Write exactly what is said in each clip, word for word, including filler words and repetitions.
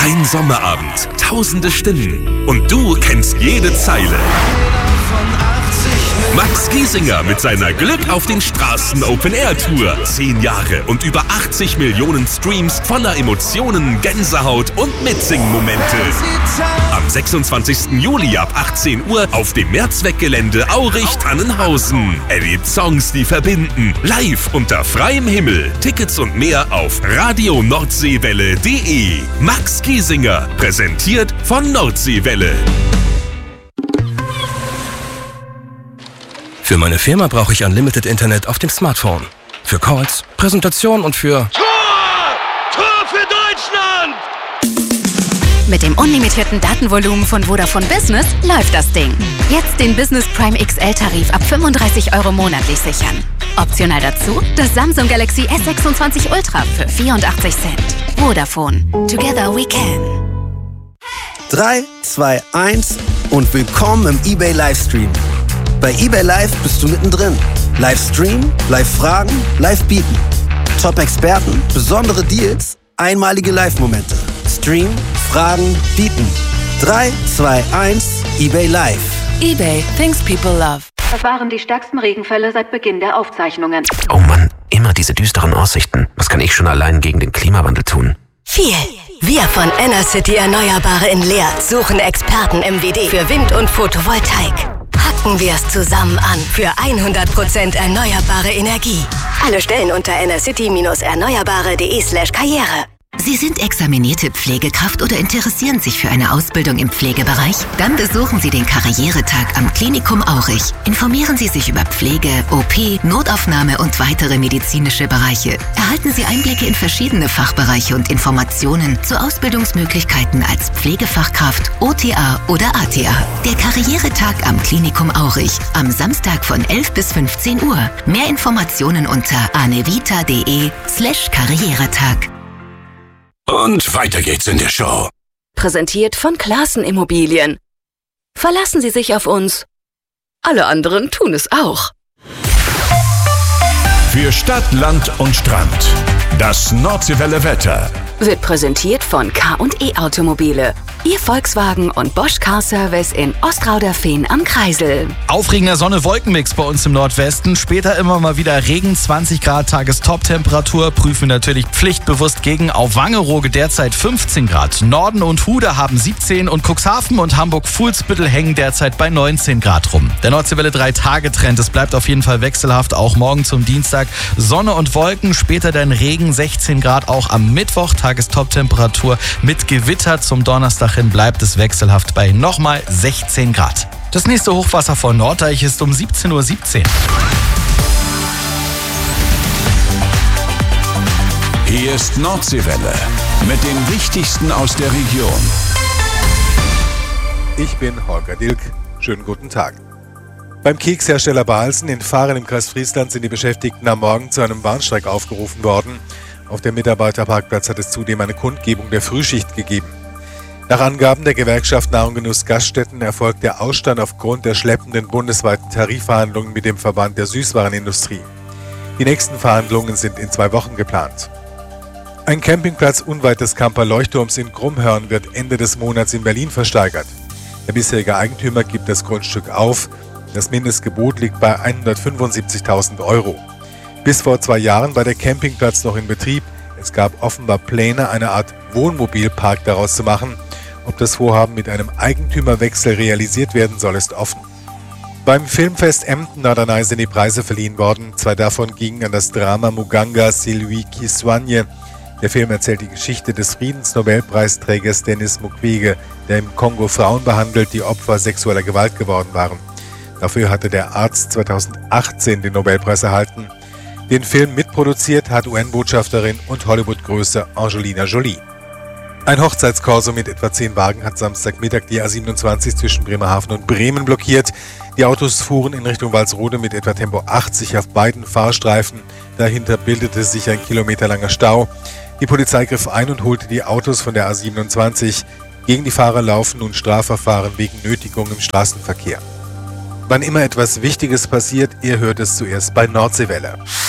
Ein Sommerabend, tausende Stimmen und du kennst jede Zeile. Max Giesinger mit seiner Glück auf den Straßen Open-Air-Tour. Zehn Jahre und über achtzig Millionen Streams voller Emotionen, Gänsehaut und Mitsingen-Momente. Am sechsundzwanzigsten Juli ab achtzehn Uhr auf dem Mehrzweckgelände Aurich-Tannenhausen. Erlebt Songs, die verbinden. Live unter freiem Himmel. Tickets und mehr auf radio nordseewelle punkt de. Max Giesinger, präsentiert von Nordseewelle. Für meine Firma brauche ich Unlimited Internet auf dem Smartphone. Für Calls, Präsentation und für... Tor! Tor für Deutschland! Mit dem unlimitierten Datenvolumen von Vodafone Business läuft das Ding. Jetzt den Business Prime X L-Tarif ab fünfunddreißig Euro monatlich sichern. Optional dazu das Samsung Galaxy S sechsundzwanzig Ultra für vierundachtzig Cent. Vodafone. Together we can. drei, zwei, eins und willkommen im eBay Livestream. Bei eBay Live bist du mittendrin. Live streamen, live fragen, live bieten. Top-Experten, besondere Deals, einmalige Live-Momente. Stream, fragen, bieten. drei, zwei, eins, eBay Live. eBay, things people love. Das waren die stärksten Regenfälle seit Beginn der Aufzeichnungen. Oh Mann, immer diese düsteren Aussichten. Was kann ich schon allein gegen den Klimawandel tun? Viel. Wir von Enercity Erneuerbare in Leer suchen Experten im W D für Wind- und Photovoltaik. Packen wir es zusammen an für hundert Prozent erneuerbare Energie. Alle Stellen unter enercity erneuerbare punkt de slash karriere. Sie sind examinierte Pflegekraft oder interessieren sich für eine Ausbildung im Pflegebereich? Dann besuchen Sie den Karrieretag am Klinikum Aurich. Informieren Sie sich über Pflege, O P, Notaufnahme und weitere medizinische Bereiche. Erhalten Sie Einblicke in verschiedene Fachbereiche und Informationen zu Ausbildungsmöglichkeiten als Pflegefachkraft, O T A oder A T A. Der Karrieretag am Klinikum Aurich am Samstag von elf bis fünfzehn Uhr. Mehr Informationen unter anevita.de slash Karrieretag. Und weiter geht's in der Show. Präsentiert von Classen Immobilien. Verlassen Sie sich auf uns. Alle anderen tun es auch. Für Stadt, Land und Strand. Das Nordseewelle Wetter. Wird präsentiert von K und E Automobile. Ihr Volkswagen und Bosch Car Service in Ostrauderfehn am Kreisel. Aufregender Sonne-Wolkenmix bei uns im Nordwesten. Später immer mal wieder Regen, zwanzig Grad Tagestop-Temperatur. Prüfen natürlich pflichtbewusst gegen. Auf Wangerooge derzeit fünfzehn Grad. Norden und Hude haben siebzehn und Cuxhaven und Hamburg-Fuhlsbüttel hängen derzeit bei neunzehn Grad rum. Der Nordseewelle drei Tage Trend. Es bleibt auf jeden Fall wechselhaft. Auch morgen zum Dienstag Sonne und Wolken. Später dann Regen, sechzein Grad. Auch am Mittwoch Tagestop-Temperatur mit Gewitter. Zum Donnerstag hin bleibt es wechselhaft bei nochmal sechzehn Grad. Das nächste Hochwasser vor Norddeich ist um siebzehn Uhr siebzehn. Hier ist Nordseewelle mit dem Wichtigsten aus der Region. Ich bin Holger Dilk. Schönen guten Tag. Beim Kekshersteller Bahlsen in Fahren im Kreis Friesland sind die Beschäftigten am Morgen zu einem Warnstreik aufgerufen worden. Auf dem Mitarbeiterparkplatz hat es zudem eine Kundgebung der Frühschicht gegeben. Nach Angaben der Gewerkschaft Nahrung Genuss Gaststätten erfolgt der Ausstand aufgrund der schleppenden bundesweiten Tarifverhandlungen mit dem Verband der Süßwarenindustrie. Die nächsten Verhandlungen sind in zwei Wochen geplant. Ein Campingplatz unweit des Kamper Leuchtturms in Krummhörn wird Ende des Monats in Berlin versteigert. Der bisherige Eigentümer gibt das Grundstück auf. Das Mindestgebot liegt bei hundertfünfundsiebzigtausend Euro. Bis vor zwei Jahren war der Campingplatz noch in Betrieb. Es gab offenbar Pläne, eine Art Wohnmobilpark daraus zu machen. Ob das Vorhaben mit einem Eigentümerwechsel realisiert werden soll, ist offen. Beim Filmfest Emden-Norderney sind die Preise verliehen worden. Zwei davon gingen an das Drama Muganga Sylvie qui soigne. Der Film erzählt die Geschichte des Friedensnobelpreisträgers Denis Mukwege, der im Kongo Frauen behandelt, die Opfer sexueller Gewalt geworden waren. Dafür hatte der Arzt zweitausendachtzehn den Nobelpreis erhalten. Den Film mitproduziert hat U N-Botschafterin und Hollywood-Größe Angelina Jolie. Ein Hochzeitskorso mit etwa zehn Wagen hat Samstagmittag die A siebenundzwanzig zwischen Bremerhaven und Bremen blockiert. Die Autos fuhren in Richtung Walsrode mit etwa Tempo achtzig auf beiden Fahrstreifen. Dahinter bildete sich ein kilometerlanger Stau. Die Polizei griff ein und holte die Autos von der A siebenundzwanzig. Gegen die Fahrer laufen nun Strafverfahren wegen Nötigung im Straßenverkehr. Wann immer etwas Wichtiges passiert, ihr hört es zuerst bei Nordseewelle.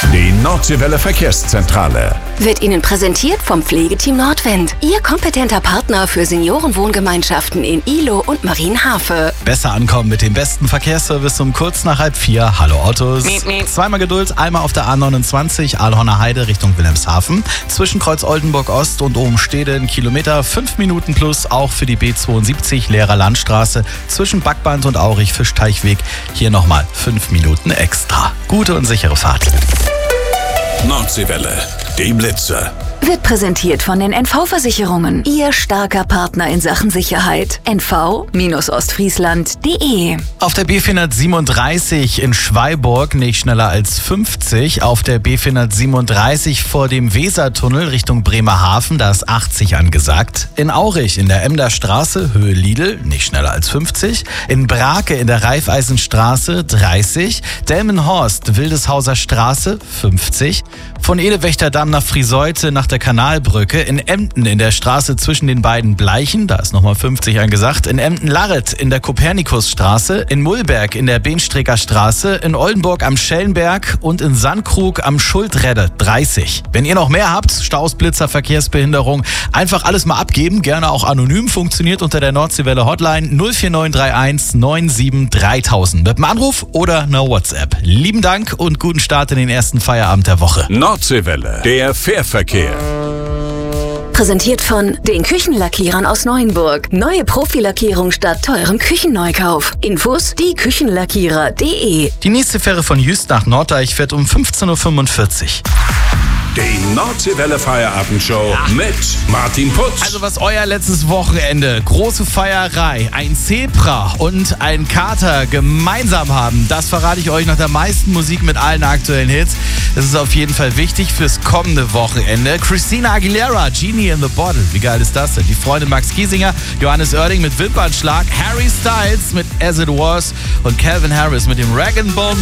Die Nordseewelle Verkehrszentrale wird Ihnen präsentiert vom Pflegeteam Nordwind. Ihr kompetenter Partner für Seniorenwohngemeinschaften in Ihlow und Marienhafe. Besser ankommen mit dem besten Verkehrsservice um kurz nach halb vier. Hallo Autos. Miep, miep. Zweimal Geduld, einmal auf der A neunundzwanzig Aalhorner Heide Richtung Wilhelmshaven. Zwischen Kreuz Oldenburg Ost und Obenstede ein Kilometer, fünf Minuten plus. Auch für die B zweiundsiebzig Lehrer Landstraße zwischen Backband und Aurich Fischteichweg. Hier nochmal fünf Minuten extra. Gute und sichere Fahrt. Nordseewelle, die Blitzer. Wird präsentiert von den N V-Versicherungen. Ihr starker Partner in Sachen Sicherheit. N V Ostfriesland Punkt de. Auf der B vierhundertsiebenunddreißig in Schweiburg nicht schneller als fünfzig. Auf der B vierhundertsiebenunddreißig vor dem Wesertunnel Richtung Bremerhaven, da ist achtzig angesagt. In Aurich in der Emder Straße, Höhe Lidl, nicht schneller als fünfzig. In Brake in der Raiffeisenstraße dreißig. Delmenhorst, Wildeshauser Straße fünfzig. Von Edelwächterdamm nach Frieseute nach der Kanalbrücke. In Emden in der Straße zwischen den beiden Bleichen, da ist nochmal fünfzig angesagt. In Emden-Larret in der Kopernikusstraße. In Mullberg in der Behnstrecker Straße. In Oldenburg am Schellenberg und in Sandkrug am Schuldredde dreißig. Wenn ihr noch mehr habt, Staus, Blitzer, Verkehrsbehinderung, einfach alles mal abgeben. Gerne auch anonym, funktioniert unter der Nordseewelle Hotline null vier neun drei eins neun sieben dreitausend. Mit einem Anruf oder einer WhatsApp. Lieben Dank und guten Start in den ersten Feierabend der Woche. Nordseewelle, der Fährverkehr. Präsentiert von den Küchenlackierern aus Neuenburg. Neue Profilackierung statt teurem Küchenneukauf. Infos die Küchenlackierer Punkt de. Die nächste Fähre von Jüst nach Norddeich fährt um fünfzehn Uhr fünfundvierzig. Die Nordseewelle Feierabendshow ja. mit Martin Putz. Also was euer letztes Wochenende, große Feierei, ein Zebra und ein Kater gemeinsam haben, das verrate ich euch nach der meisten Musik mit allen aktuellen Hits. Das ist auf jeden Fall wichtig fürs kommende Wochenende. Christina Aguilera, Genie in the Bottle. Wie geil ist das denn? Die Freundin Max Giesinger, Johannes Oerding mit Wimpernschlag, Harry Styles mit As It Was und Calvin Harris mit dem Rag and Bone